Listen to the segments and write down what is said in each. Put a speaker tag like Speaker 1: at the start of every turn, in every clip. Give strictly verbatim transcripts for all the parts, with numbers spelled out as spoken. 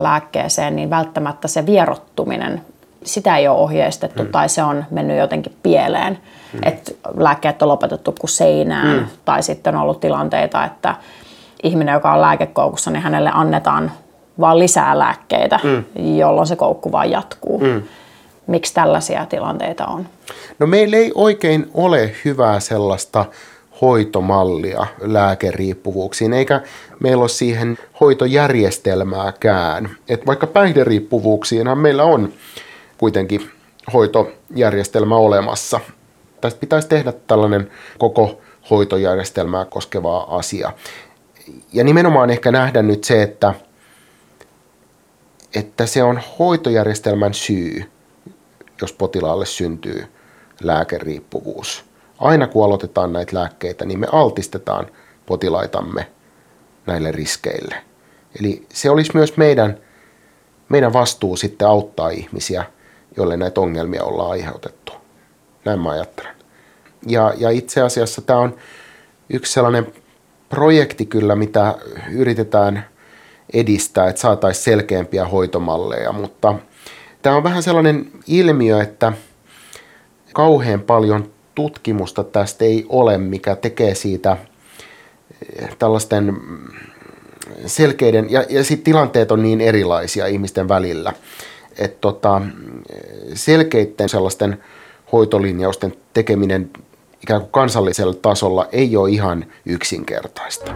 Speaker 1: lääkkeeseen, niin välttämättä se vierottuminen, sitä ei ole ohjeistettu mm. tai se on mennyt jotenkin pieleen. Mm. Että lääkkeet on lopetettu kuin seinään mm. tai sitten on ollut tilanteita, että ihminen, joka on lääkekoukussa, niin hänelle annetaan vaan lisää lääkkeitä, mm. jolloin se koukku vaan jatkuu. Mm. Miksi tällaisia tilanteita on?
Speaker 2: No meillä ei oikein ole hyvää sellaista hoitomallia lääkeriippuvuuksiin, eikä meillä ole siihen hoitojärjestelmääkään. Et vaikka päihderiippuvuuksiinhan meillä on kuitenkin hoitojärjestelmä olemassa. Tästä pitäisi tehdä tällainen koko hoitojärjestelmää koskeva asia. Ja nimenomaan ehkä nähdä nyt se, että, että se on hoitojärjestelmän syy, jos potilaalle syntyy lääkeriippuvuus. Aina kun aloitetaan näitä lääkkeitä, niin me altistetaan potilaitamme näille riskeille. Eli se olisi myös meidän, meidän vastuu sitten auttaa ihmisiä, joille näitä ongelmia ollaan aiheutettu. Näin mä ajattelen. Ja, ja itse asiassa tämä on yksi sellainen projekti kyllä, mitä yritetään edistää, että saataisiin selkeämpiä hoitomalleja, mutta tämä on vähän sellainen ilmiö, että kauhean paljon tutkimusta tästä ei ole, mikä tekee siitä tällaisten selkeiden, ja, ja sitten tilanteet on niin erilaisia ihmisten välillä, että tota, selkeiden sellaisten hoitolinjausten tekeminen ikään kuin kansallisella tasolla ei ole ihan yksinkertaista.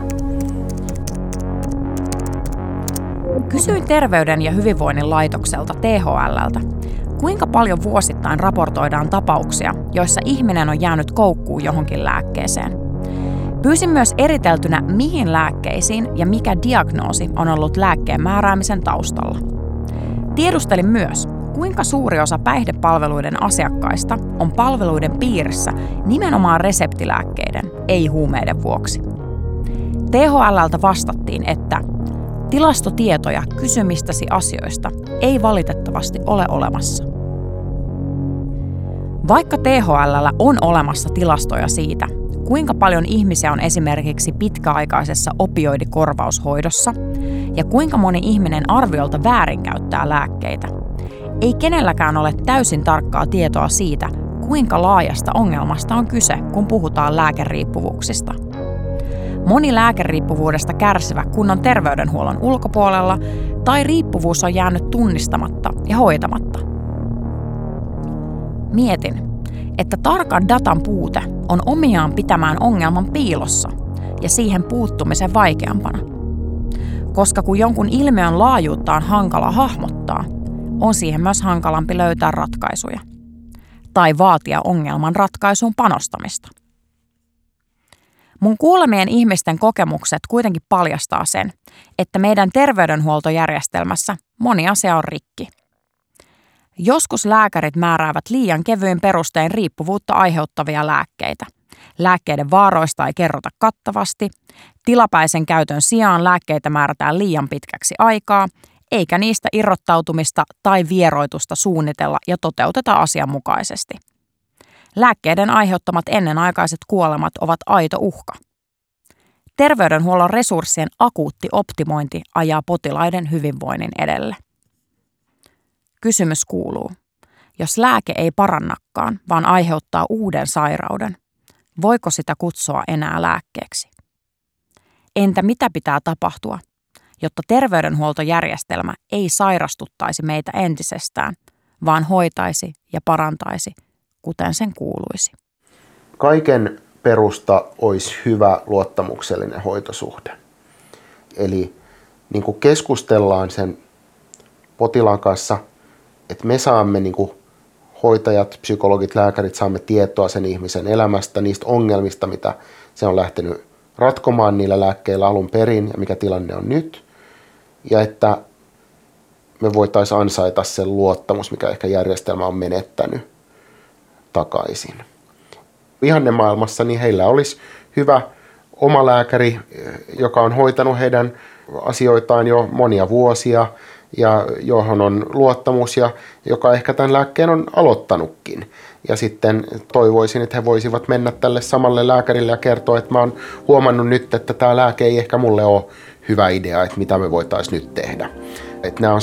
Speaker 3: Kysyin Terveyden ja hyvinvoinnin laitokselta T H L:ltä, kuinka paljon vuosittain raportoidaan tapauksia, joissa ihminen on jäänyt koukkuun johonkin lääkkeeseen. Pyysin myös eriteltynä, mihin lääkkeisiin ja mikä diagnoosi on ollut lääkkeen määräämisen taustalla. Tiedustelin myös, kuinka suuri osa päihdepalveluiden asiakkaista on palveluiden piirissä nimenomaan reseptilääkkeiden, ei huumeiden vuoksi. T H L:ltä vastattiin, että tilastotietoja kysymistäsi asioista ei valitettavasti ole olemassa. Vaikka T H L:llä on olemassa tilastoja siitä, kuinka paljon ihmisiä on esimerkiksi pitkäaikaisessa opioidikorvaushoidossa ja kuinka moni ihminen arviolta väärinkäyttää lääkkeitä, ei kenelläkään ole täysin tarkkaa tietoa siitä, kuinka laajasta ongelmasta on kyse, kun puhutaan lääkeriippuvuuksista. Moni lääkeriippuvuudesta kärsivä kunnon terveydenhuollon ulkopuolella tai riippuvuus on jäänyt tunnistamatta ja hoitamatta. Mietin, että tarkan datan puute on omiaan pitämään ongelman piilossa ja siihen puuttumisen vaikeampana. Koska kun jonkun ilmiön laajuutta on hankala hahmottaa, on siihen myös hankalampi löytää ratkaisuja tai vaatia ongelman ratkaisuun panostamista. Mun kuulemien ihmisten kokemukset kuitenkin paljastaa sen, että meidän terveydenhuoltojärjestelmässä moni asia on rikki. Joskus lääkärit määräävät liian kevyin perustein riippuvuutta aiheuttavia lääkkeitä. Lääkkeiden vaaroista ei kerrota kattavasti, tilapäisen käytön sijaan lääkkeitä määrätään liian pitkäksi aikaa, eikä niistä irrottautumista tai vieroitusta suunnitella ja toteuteta asianmukaisesti. Lääkkeiden aiheuttamat ennenaikaiset kuolemat ovat aito uhka. Terveydenhuollon resurssien akuutti optimointi ajaa potilaiden hyvinvoinnin edelle. Kysymys kuuluu, jos lääke ei parannakaan, vaan aiheuttaa uuden sairauden, voiko sitä kutsua enää lääkkeeksi? Entä mitä pitää tapahtua, jotta terveydenhuoltojärjestelmä ei sairastuttaisi meitä entisestään, vaan hoitaisi ja parantaisi, kuten sen kuuluisi?
Speaker 2: Kaiken perusta olisi hyvä luottamuksellinen hoitosuhde. Eli niin kuin keskustellaan sen potilaan kanssa, että me saamme niin kuin hoitajat, psykologit, lääkärit saamme tietoa sen ihmisen elämästä, niistä ongelmista, mitä se on lähtenyt ratkomaan niillä lääkkeillä alun perin ja mikä tilanne on nyt. Ja että me voitaisiin ansaita sen luottamus, mikä ehkä järjestelmä on menettänyt takaisin. Ihannemaailmassa niin heillä olisi hyvä oma lääkäri, joka on hoitanut heidän asioitaan jo monia vuosia ja johon on luottamus ja joka ehkä tämän lääkkeen on aloittanutkin. Ja sitten toivoisin, että he voisivat mennä tälle samalle lääkärille ja kertoa, että mä oon huomannut nyt, että tämä lääke ei ehkä mulle ole hyvä idea, että mitä me voitaisiin nyt tehdä. Että nämä on